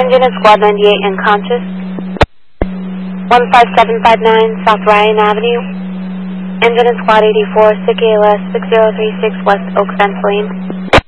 Engine at Squad 98 and conscious. 15759 South Ryan Avenue. Engine at Squad 84, SIC ALS 6036 West Oak Fence Lane.